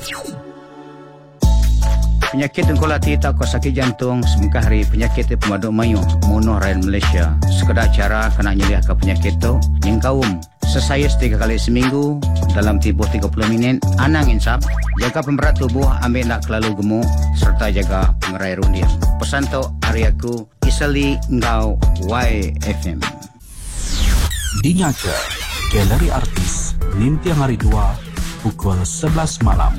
Penyakit dengkulati tak kau sakit jantung, semangkah hari penyakit pemaduk mayung, munuh rakyat Malaysia. Sekadar cara kena nyeliah ke penyakit tu, nyengkaum. Sesayus 3 kali seminggu, dalam tempoh 30 minit, anang insap, jaga pemberat tubuh, ambil nak kelalu gemuk, serta jaga pengerai rundiang. Pesan tu, hari aku, Isali Ngau YFM. Dinyaka, Galeri Artis, Nintiang Hari 2, pukul 11 malam.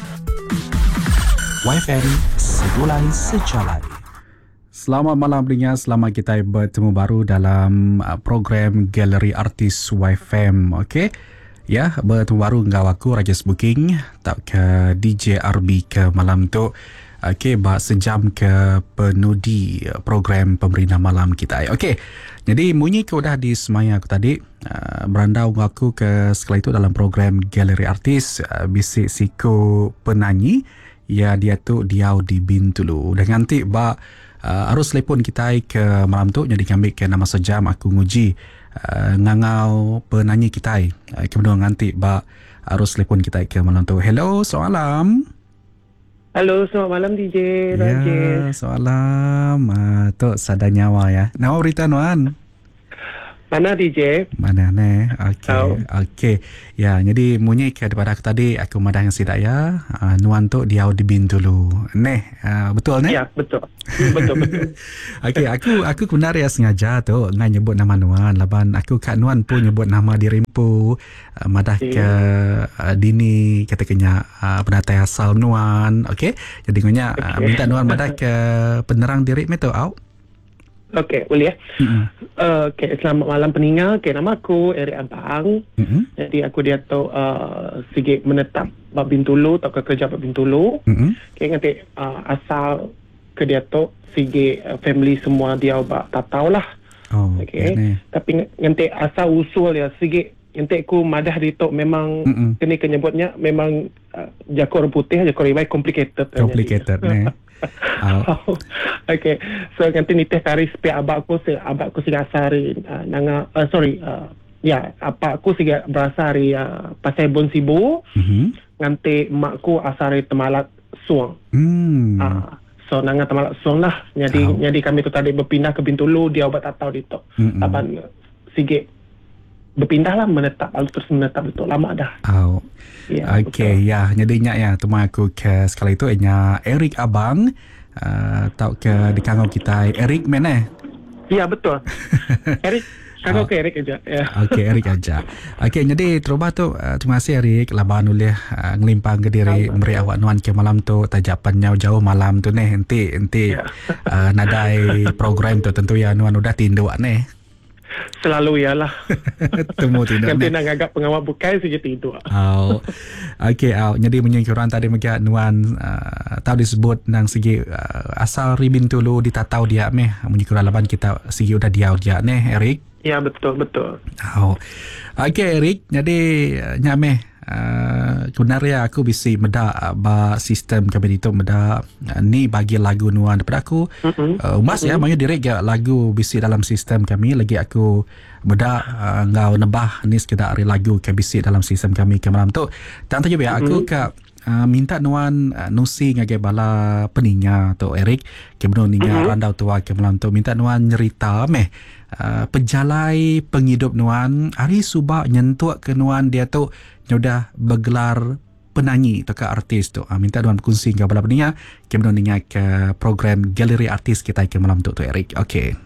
YFM, segulai sejalan. Selamat malam pendengar, selamat kita bertemu baru dalam program Galeri Artis YFM. Okey. Ya, bertemu baru dengan aku Rajas Booking, tak ke DJ RB ke malam tu. Okey, bak sejam ke penudi program pemberian malam kita. Okey. Jadi bunyi ke udah di semaya aku tadi, berandau aku ke sekali itu dalam program Galeri Artis, bisik siku penyanyi. Ya, dia tu Diau di Bintulu. Dan nanti bak arus telefon kita ke malam tu, jadi kami ke nama sejam aku nguji ngangau penyanyi kita. Kemudian nanti bak arus telefon kita ke malam tu. Hello, selamat malam. Halo, selamat malam DJ Rajesh. Ya, selamat malam. Tu sadar nyawa ya. Nama berita Nuan. Mana DJ? Mana ne? Okey. Ya, jadi munyi ke daripada aku tadi, aku madah yang sidak ya. Nuan tu Diau di Bintulu. Neh, betul ne? Ya, betul. Betul. Okey, aku benar ya sengaja tu ngai nyebut nama Nuan. Laban aku kat Nuan pun nyebut nama dirimu. Madah ke dini katakannya penatai asal Nuan. Okey. Jadi ngonya minta Nuan madah ke penerang diri me tu au. Okey, boleh ya. Okey, selamat malam pendengar. Okey, nama aku Eric Abang. Jadi aku dia tu sikit menetap bab Bintulu, tak kerja bab Bintulu. Okey, nanti asal ke dia tu sikit family semua dia bab tak tahulah. Oh, okey. Tapi nanti asal usul ya sikit nanti aku madah di tu memang kena nyebutnya memang jakor putih, jakor ribai complicated ne. Okay, so nanti nitih kari sepi abak aku siga asari apa aku siga berasari pasai bon sibu. Nanti makku asari temalak suang. So nanga temalak suang lah. Jadi kami tu tadi berpindah ke Bintulu, dia obat tak tahu itu. Taban sige berpindah lah menetap, lalu terus menetap itu lama dah. Ya, okey, ya, jadinya ya teman aku ke sekali itu nya Eric Abang. Tahu ke di kangau kita Eric mana? Ya, betul. Eric kangau ke Eric aja. Ya. Okey, Eric aja. Okey, jadi terubah tu terima kasih Eric laban oleh ngelimpang ke diri memberi awak Nuan ke malam tu tajapan jauh-jauh malam tu nih enti nadai program tu tentu ya Nuan udah tindu nih. Selalu ialah. Temu tidak. Nanti nak agak pengawal bukai sikit itu. Okey, jadi menyingkiran tadi mungkin Nuan tahu disebut nang segi asal Bintulu ditatau dia meh menyingkiran laban kita segi udah dia nih Eric. Ya, betul. Okey Eric, jadi nyameh benar ya aku bisi meda ba sistem kami itu meda ni bagi lagu Nuan daripada aku umas ya maya direct ya lagu bisi dalam sistem kami lagi aku meda ngau nebah ni sekedar lagu ke bisi dalam sistem kami ke malam tu dan tu ya aku ke minta Nuan nusi ngage bala peninya tu Eric ke benar ninga randau tua ke malam tu minta Nuan nyerita meh pejalai penghidup Nuan hari subak nyentuh ke Nuan dia tu sudah bergelar penyanyi atau artis tu. Minta Nuan kongsi dengan bala pendengar kemudian dengan ke program Galeri Artis kita ke malam tu Eric. Okey.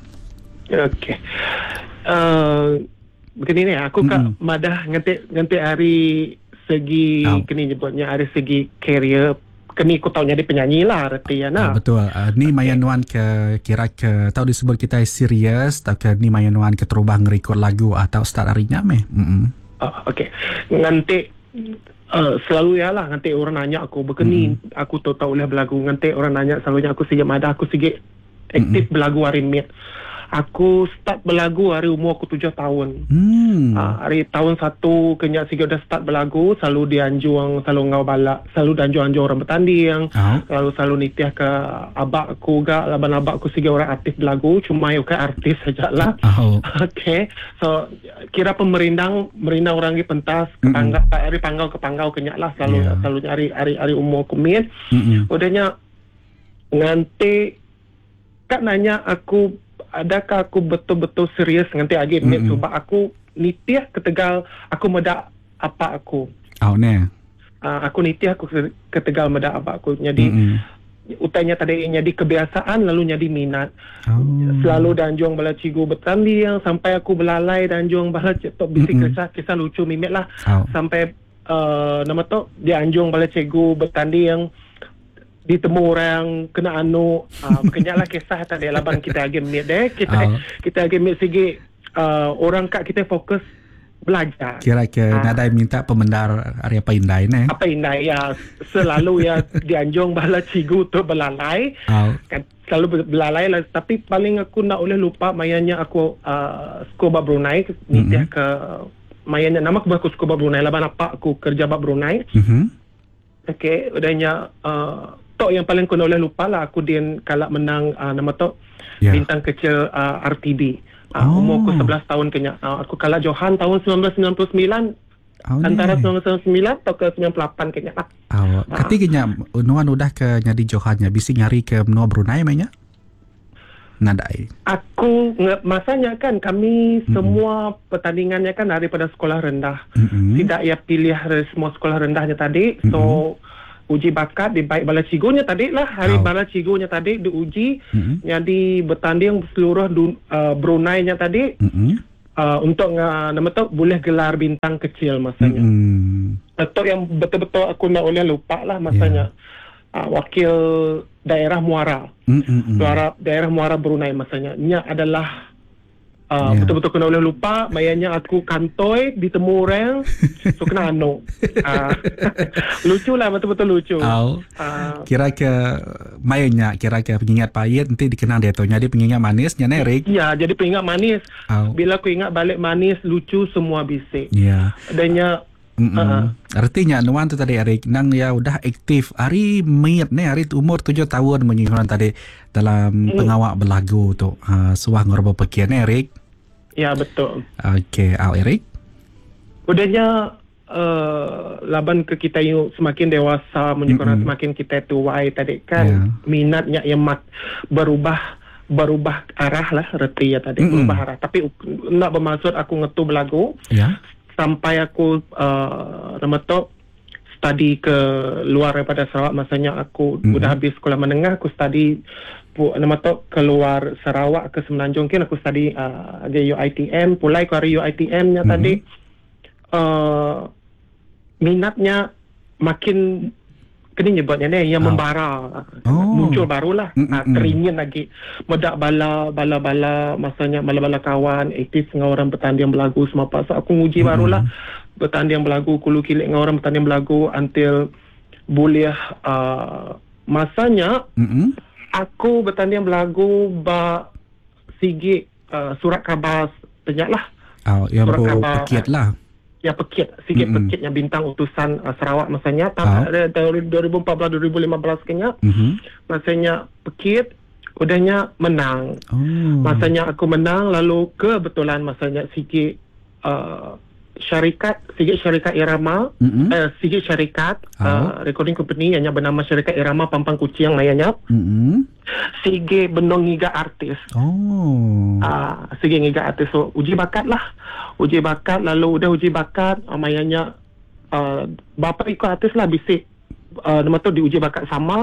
Begini ni aku kat madah nganti hari segi kini nyebutnya hari segi career kini aku tahu jadi penyanyi lah arti ya nah. Betul. Ni Maya Nuan ke kira ke tahu disebut kita serius atau ke ni Maya Nuan ke terubah ngerekod lagu atau start harinya meh. Okey. Nanti selalu ya lah nanti orang nanya aku begini aku tahu lah belagu nanti orang nanya selalunya aku sikit madah aku sikit aktif belagu hari ni. Aku start berlagu hari umur aku 7 tahun. Hari tahun 1 kenyak sige dah start berlagu, selalu dianjung, selalu ngau balak, selalu dianjung orang bertanding. Selalu nitiah ke abak aku gak, laban abak aku sige orang artis berlagu, cuma yo ke artis sajalah. Okay. So kira pemerindang orang di pentas ke panggau kenyak lah, selalu nyari hari umur kumit. Udahnya nganti kak nanya aku, adakah aku betul-betul serius nganti agi sebab aku nitiah ketegal aku medak apa aku. Aku nitiah aku ketegal medak apa aku. Jadi utanya tadi jadi kebiasaan lalu jadi minat. Selalu danjung bala cigu bertanding sampai aku belalai danjung bala cetok bisik kisah lucu mimik lah. Sampai nama tu dianjung bala cigu bertanding ditemu orang kena kenyaklah kisah tadi laban kita agi mit deh kita agi mit segi orang kak kita fokus belajar. Kira-kira nadai minta pemendar hari apa indai ne? Apa indai ya, selalu ya dianjung bala cigu tu belalai. Kan selalu belalai lah, tapi paling aku nak boleh lupa mayanya aku Scuba Brunei nitiah ke mayanya nama aku Scuba Brunei laban apa aku kerja bab Brunei. Okay, udahnya tok yang paling aku nak boleh lupa lah aku din kalak menang nama tok bintang kecil RTB. Umur aku 11 tahun kenya. Aku kalah Johan tahun 1999. Antara 1999 atau ke 98 kenya. Ketiganya unuan udah ke nyadi Johannya bisi nyari ke menua Brunei mainnya? Nadai. Aku masanya kan kami semua pertandingannya kan daripada sekolah rendah. Tidak ya pilih dari semua sekolah rendahnya tadi. So uji bakat di baik bala cigunya tadi lah, hari bala cigunya tadi diuji, jadi bertanding seluruh Brunei-nya tadi untuk nama tu boleh gelar bintang kecil masanya. Atau yang betul-betul aku nak boleh lupa lah masanya. Wakil daerah Muara. Daerah Muara Brunei masanya. Nya adalah betul-betul kena boleh lupa, mayanya aku kantoi ditemu orang so kena lucu lah, betul-betul lucu. Kira-kira mayanya kira-kira pengingat pahit nanti dikenang dia tu jadi pengingat manis nyana Erik. Ya, jadi pengingat manis. Bila aku ingat balik manis lucu semua bisik. Adanya artinya nuan tu tadi Erik nang ya udah aktif hari mit ni hari umur 7 tahun menyuruhan tadi dalam pengawak berlagu tu suah ngorbo pekian Erik. Ya betul. Okay, Erik. Udahnya laban ke kita yang semakin dewasa menyuruhan semakin kita tuai tadi kan minatnya yang berubah arah lah reti ya tadi berubah arah. Tapi nak bermaksud aku ngetu berlagu. Sampai aku nama tu study ke luar daripada Sarawak, masanya aku sudah habis sekolah menengah, aku study nama tu keluar Sarawak ke Semenanjung, kan aku study di UiTM, pulai ke hari UiTM-nya tadi minatnya makin kini nyebutnya ni yang membara, muncul barulah teringin lagi medak bala masanya bala kawan aktif dengan orang bertanding berlagu semua pasal aku nguji barulah bertanding berlagu kulu kilik dengan orang bertanding berlagu until boleh masanya aku bertanding berlagu ba sigi surat khabar banyak lah yang berpikir lah. Ya pekit pekitnya bintang utusan Sarawak masanya dari 2014-2015 kenya masanya pekit udahnya menang masanya aku menang lalu kebetulan masanya sikit syarikat Irama sikit syarikat recording company yang bernama syarikat Irama Pampang Kucing mayanya sikit benong ngiga artis sikit ngiga artis so uji bakat lalu udah uji bakat mayanya bapa ikut artis lah bisik nama tu diuji bakat sama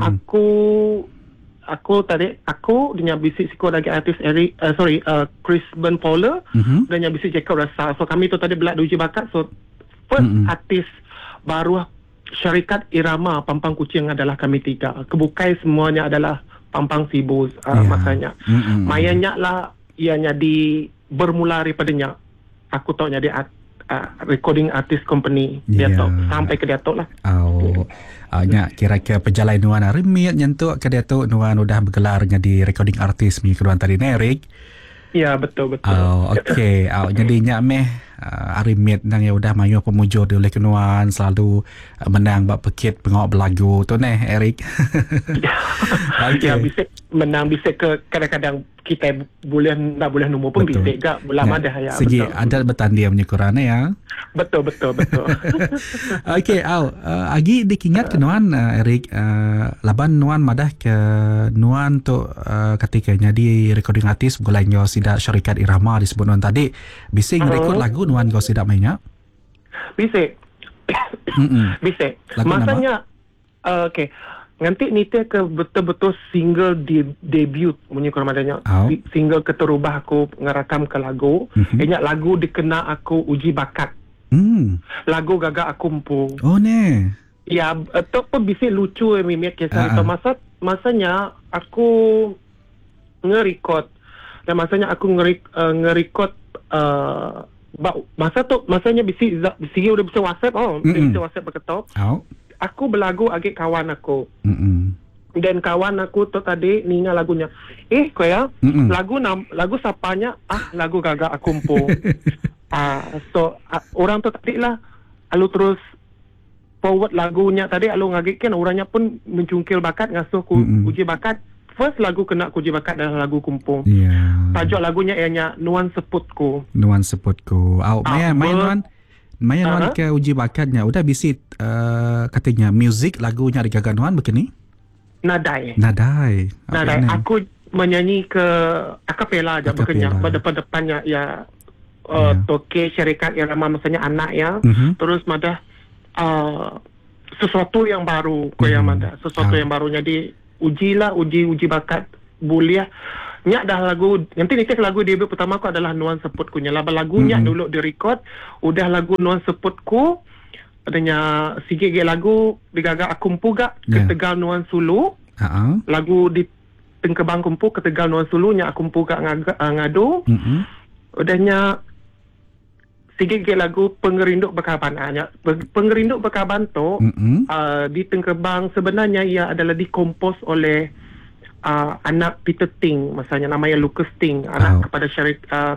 aku dengan bisik siko lagi artis Chris Ben Fowler dan yang bisik Jacob Russell. So kami tu tadi belak diuji bakat. So first artis baru syarikat Irama Pampang Kucing adalah kami 3. Kebukai semuanya adalah Pampang Sibus masanya. Mayanya lah ianya di bermula daripadanya. Aku tahu jadi recording artist company dia tahu sampai ke dia tahu lah. Kira-kira perjalanan nuan remit nyentuk ke dia tahu nuan udah bergelar jadi recording artist mi keluar tadi Erik. Ya, betul. Okey. Jadi nyak meh arimit nang ya udah mayu pemujur di oleh kenuan selalu menang bak pekit pengawak belagu tu neh Eric. Okay. Ya, bisik menang bisik ke kadang-kadang kita boleh nombor pun betul. bisik gak lama dah ya. Segi ada bertanding menyukuran ya. Betul. Okey, agi dikingat ke nuan Eric, laban nuan madah ke nuan tu ketika jadi recording artist bulan yo sidak syarikat Irama disebut nuan tadi bising rekod lagu nuan go sidak mainnya. Bisik. Bisik. Masanya okey. Nanti nite ke betul-betul single debut punya kormadanya. Single keterubah aku ngerakam ke lagu. Ingat lagu dikena aku uji bakat. Lagu gagak aku empu. Oh ne. Ya, tu pun bisa lucu mimik kisah itu. Masanya aku nge-record. Dan masanya aku nge-record masanya bisi udah bisa WhatsApp. Bisa WhatsApp berketop. Aku berlagu agak kawan aku. Dan kawan aku tu tadi ninga lagunya. Kaya lagu sapanya lagu gagak aku empu. So orang tu tadi lah alu terus forward lagunya tadi alu ngagikkan orangnya pun mencungkil bakat ngasuh ku uji bakat. First lagu kena ku uji bakat adalah lagu kumpung. Tajuk lagunya ianya Nuan Seputku. Mayan nuan ke uji bakatnya udah bisi katanya music lagunya digagal nuan begini. Nadai. Aku menyanyi ke akapela aja bekerja depan-depannya ya. Toke syarikat Irama maksudnya anak ya. Terus madah sesuatu yang baru sesuatu yang baru jadi uji bakat buliah nyak dah lagu nanti lagu debut pertama aku adalah Nuan Seputku nyala lagunya dulu direkod udah lagu Nuan Seputku adanya sikit lagu digagak aku empuga ke Tegal Nuan Sulu lagu di Tengkebang kumpu ke Tegal Nuan Sulu nyak aku empuga ngadu udahnya sikit lagu Pengerinduk Bekaban Pengerinduk Bekaban tu di Tengkebang sebenarnya ia adalah dikompos oleh anak Peter Ting masanya namanya Lucas Ting anak kepada